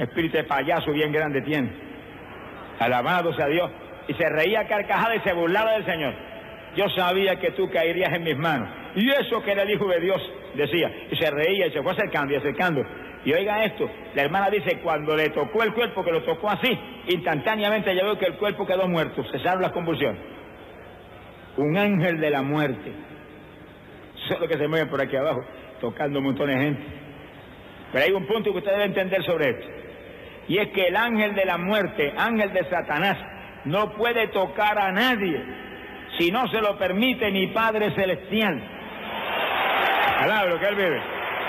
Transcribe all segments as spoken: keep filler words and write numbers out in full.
espíritu de payaso bien grande tiene. Alabado sea Dios. Y se reía a carcajada y se burlaba del Señor. Yo sabía que tú caerías en mis manos. Y eso que era el Hijo de Dios, decía. Y se reía y se fue acercando y acercando. Y oiga esto, la hermana dice, cuando le tocó el cuerpo, que lo tocó así, instantáneamente ya veo que el cuerpo quedó muerto, cesaron las convulsiones. Un ángel de la muerte. Eso es lo que se mueve por aquí abajo, tocando un montón de gente. Pero hay un punto que usted debe entender sobre esto. Y es que el ángel de la muerte, ángel de Satanás, no puede tocar a nadie si no se lo permite ni Padre Celestial. Alaba lo que él vive.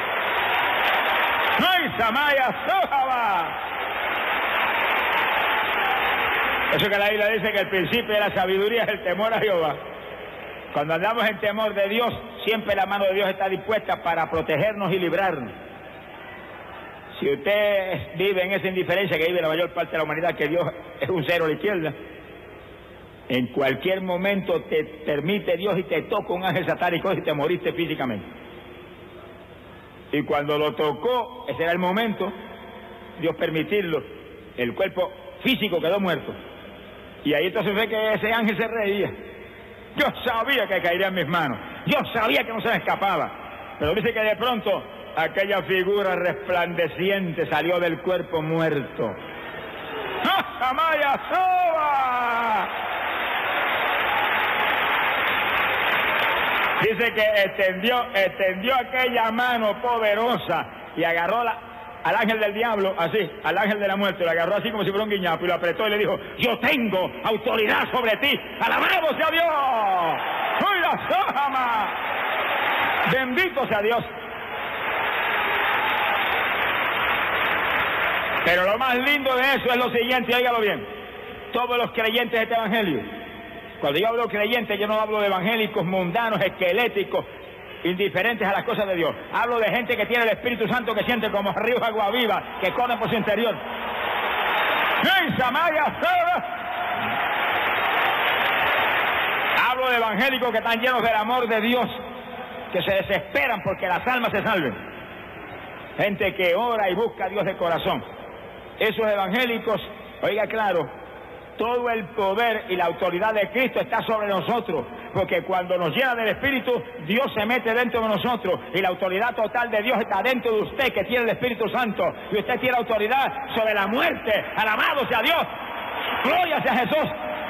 ¡Ay, Samaya Sojaba! Eso que la Biblia dice que el principio de la sabiduría es el temor a Jehová. Cuando andamos en temor de Dios, siempre la mano de Dios está dispuesta para protegernos y librarnos. Si usted vive en esa indiferencia que vive la mayor parte de la humanidad, que Dios es un cero a la izquierda, en cualquier momento te permite Dios y te toca un ángel satánico y te moriste físicamente. Y cuando lo tocó, ese era el momento, Dios permitirlo, el cuerpo físico quedó muerto. Y ahí entonces ve que ese ángel se reía. Yo sabía que caería en mis manos, yo sabía que no se me escapaba. Pero dice que de pronto aquella figura resplandeciente salió del cuerpo muerto. ¡Ah, Maya Soba! Dice que extendió, extendió aquella mano poderosa y agarró la, al ángel del diablo, así, al ángel de la muerte, lo agarró así como si fuera un guiñapo y lo apretó y le dijo, yo tengo autoridad sobre ti, alabado sea Dios, ¡uy, la sojama! Bendito sea Dios. Pero lo más lindo de eso es lo siguiente, óigalo bien, todos los creyentes de este evangelio, cuando yo hablo de creyentes, yo no hablo de evangélicos mundanos, esqueléticos, indiferentes a las cosas de Dios. Hablo de gente que tiene el Espíritu Santo, que siente como ríos agua viva, que corren por su interior. ¡Hey, Samaya! Hablo de evangélicos que están llenos del amor de Dios, que se desesperan porque las almas se salven. Gente que ora y busca a Dios de corazón. Esos evangélicos, oiga claro, todo el poder y la autoridad de Cristo está sobre nosotros, porque cuando nos llena del Espíritu, Dios se mete dentro de nosotros, y la autoridad total de Dios está dentro de usted, que tiene el Espíritu Santo, y usted tiene autoridad sobre la muerte. Alabado sea Dios, gloria sea Jesús.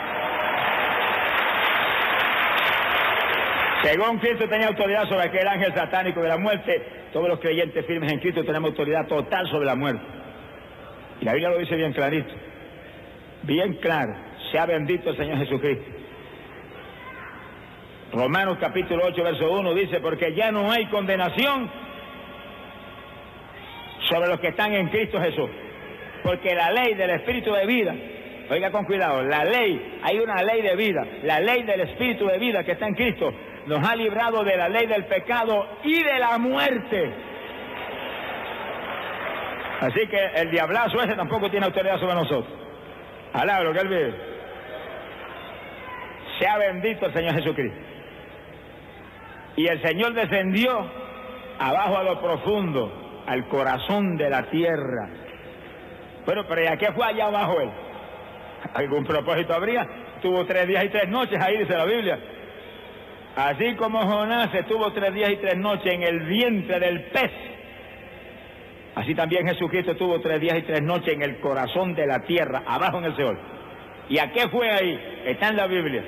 Según Cristo tenía autoridad sobre aquel ángel satánico de la muerte, todos los creyentes firmes en Cristo tenemos autoridad total sobre la muerte. Y la Biblia lo dice bien clarito. Bien claro, sea bendito el Señor Jesucristo. Romanos capítulo ocho, verso uno dice, porque ya no hay condenación sobre los que están en Cristo Jesús. Porque la ley del Espíritu de vida, oiga con cuidado, la ley, hay una ley de vida, la ley del Espíritu de vida que está en Cristo, nos ha librado de la ley del pecado y de la muerte. Así que el diablazo ese tampoco tiene autoridad sobre nosotros. Alaba lo que él vive. Sea bendito el Señor Jesucristo. Y el Señor descendió abajo a lo profundo, al corazón de la tierra. Bueno, pero ¿y a qué fue allá abajo él? ¿Algún propósito habría? Tuvo tres días y tres noches ahí, dice la Biblia. Así como Jonás estuvo tres días y tres noches en el vientre del pez, así también Jesucristo tuvo tres días y tres noches en el corazón de la tierra, abajo en el Seol. ¿Y a qué fue ahí? Está en la Biblia.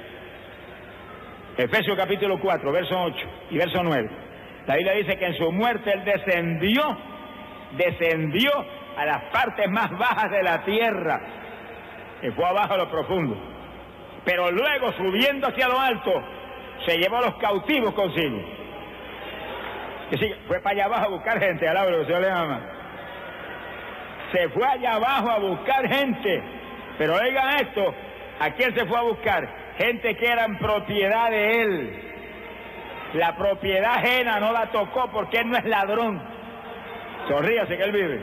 Efesios capítulo cuatro, verso ocho y verso nueve. La Biblia dice que en su muerte él descendió, descendió a las partes más bajas de la tierra, que fue abajo a lo profundo. Pero luego, subiendo hacia lo alto, se llevó a los cautivos consigo. Que sí, fue para allá abajo a buscar gente, alaba lo que el Señor le ama. Se fue allá abajo a buscar gente. Pero oigan esto, ¿a quién se fue a buscar? Gente que eran propiedad de él. La propiedad ajena no la tocó porque él no es ladrón. Sonríase que él vive.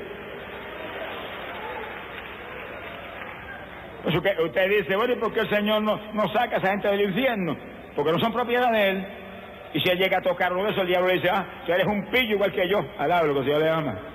Pues usted dice, bueno, ¿y por qué el Señor no, no saca a esa gente del infierno? Porque no son propiedad de él. Y si él llega a tocarlo de eso, el diablo le dice, ah, tú eres un pillo igual que yo. Alaba lo que el Señor le ama.